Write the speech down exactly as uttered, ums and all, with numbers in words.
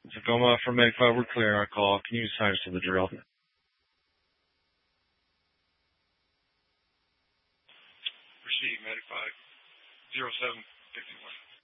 Tacoma from Medic five, we're clear our call. Can you assign us to the drill? Receive Medic five, zero seven fifty-one.